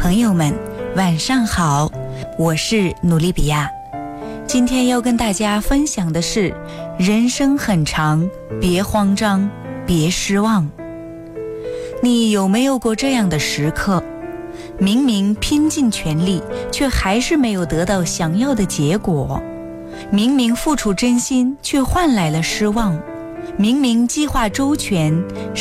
朋友们，晚上好，我是努利比亚。今天要跟大家分享的是，人生很长，别慌张，别失望。你有没有过这样的时刻？明明拼尽全力，却还是没有得到想要的结果；明明付出真心，却换来了失望；明明计划周全，